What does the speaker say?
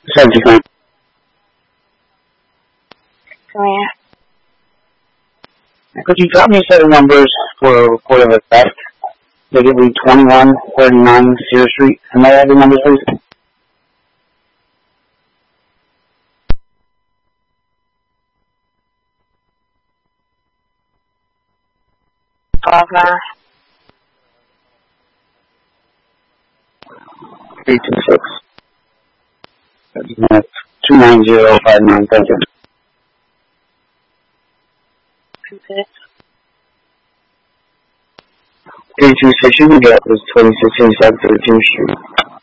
70%. Come here. Could you drop me a set of numbers for a report of a theft? They give me 2139 Sears Street. Can I have the numbers, please? Over. 326. 29059. Thank you. Okay. 326. You can get it was 2687 13th Street.